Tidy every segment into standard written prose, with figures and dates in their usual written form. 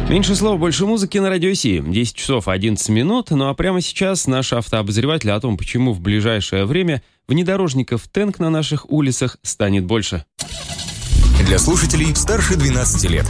Меньше слов, больше музыки на Радио Си. 10 часов 11 минут. Ну а прямо сейчас наш автообозреватель о том, почему в ближайшее время внедорожников Тэнк на наших улицах станет больше. Для слушателей старше 12 лет.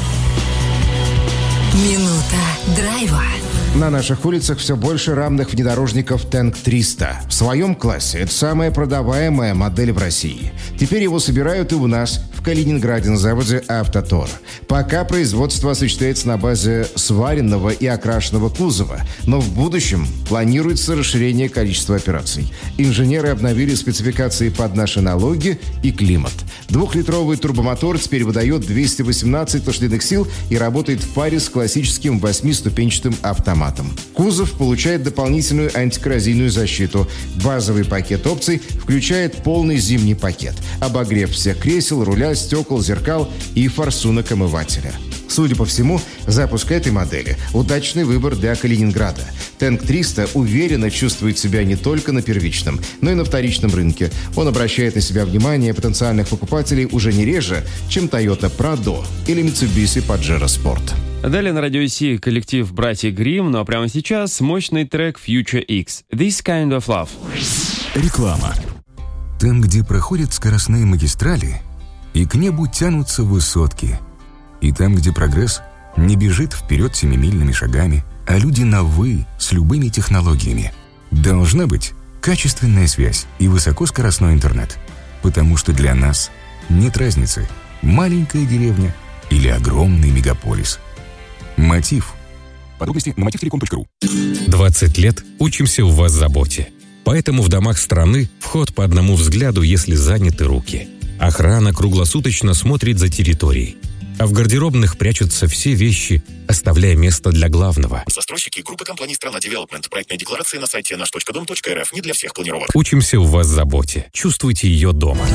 Минута драйва. На наших улицах все больше рамных внедорожников Тэнк 300. В своем классе это самая продаваемая модель в России. Теперь его собирают и у нас, в Калининграде, на заводе «Автотор». Пока производство осуществляется на базе сваренного и окрашенного кузова, но в будущем планируется расширение количества операций. Инженеры обновили спецификации под наши налоги и климат. 2-литровый турбомотор теперь выдает 218 лошадиных сил и работает в паре с классическим 8-ступенчатым автоматом. Кузов получает дополнительную антикоррозийную защиту. Базовый пакет опций включает полный зимний пакет. Обогрев всех кресел, руля, стекол, зеркал и форсунок омывателя. Судя по всему, запуск этой модели – удачный выбор для Калининграда. Тэнк 300 уверенно чувствует себя не только на первичном, но и на вторичном рынке. Он обращает на себя внимание потенциальных покупателей уже не реже, чем Toyota Prado или Mitsubishi Pajero Sport. Далее на Радио Си коллектив «Братья Гримм», ну а прямо сейчас мощный трек Future X «This Kind of Love». Реклама. Там, где проходят скоростные магистрали, и к небу тянутся высотки. И там, где прогресс не бежит вперед семимильными шагами, а люди на «вы» с любыми технологиями. Должна быть качественная связь и высокоскоростной интернет. Потому что для нас нет разницы, маленькая деревня или огромный мегаполис. Мотив. Подробности на motivtelecom.ru. 20 лет учимся у вас заботе. Поэтому в домах страны вход по одному взгляду, если заняты руки. Охрана круглосуточно смотрит за территорией. А в гардеробных прячутся все вещи, оставляя место для главного. Застройщики группы компаний «Страна Девелопмент». Проектная декларация на сайте наш.дом.рф. Не для всех планировок. Учимся у вас заботе. Чувствуйте ее дома.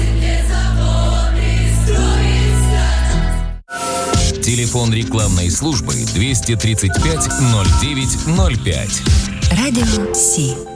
Телефон рекламной службы 235 09 05. Радио Си.